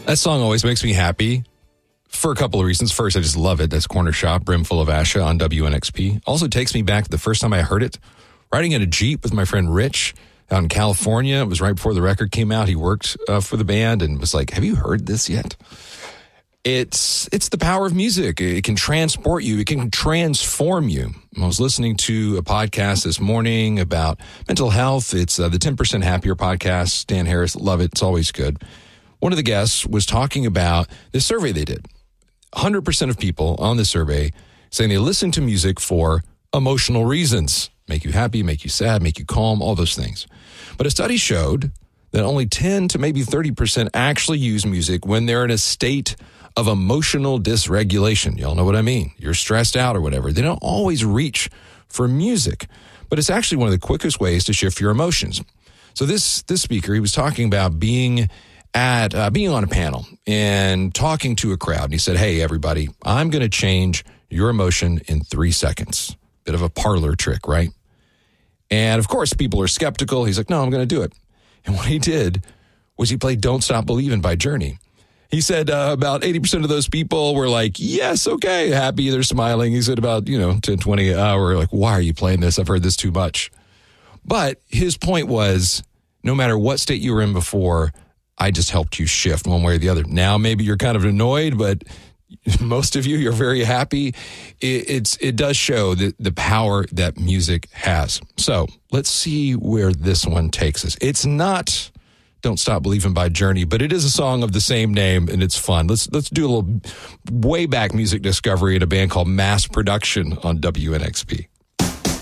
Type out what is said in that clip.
That song always makes me happy for a couple of reasons. First, I just love it. That's Corner Shop, Brimful of Asha on WNXP. Also takes me back to the first time I heard it, riding in a Jeep with my friend Rich out in California. It was right before the record came out. He worked for the band and was like, have you heard this yet? It's the power of music. It can transport you. It can transform you. I was listening to a podcast this morning about mental health. It's the 10% Happier podcast. Dan Harris, love it. It's always good. One of the guests was talking about this survey they did. 100% of people on the survey saying they listen to music for emotional reasons. Make you happy, make you sad, make you calm, all those things. But a study showed that only 10 to maybe 30% actually use music when they're in a state of emotional dysregulation. Y'all know what I mean? You're stressed out or whatever. They don't always reach for music, but it's actually one of the quickest ways to shift your emotions. So this speaker, he was talking about being on a panel and talking to a crowd. And he said, hey, everybody, I'm going to change your emotion in 3 seconds. Bit of a parlor trick, right? And of course, people are skeptical. He's like, no, I'm going to do it. And what he did was he played Don't Stop Believin' by Journey. He said about 80% of those people were like, yes, okay, happy. They're smiling. He said about, 10, 20 were like, why are you playing this? I've heard this too much. But his point was, no matter what state you were in before, I just helped you shift one way or the other. Now, maybe you're kind of annoyed, but most of you, you're very happy. It does show the power that music has. So let's see where this one takes us. It's not Don't Stop Believin' by Journey, but it is a song of the same name, and it's fun. Let's do a little way back music discovery in a band called Mass Production on WNXP.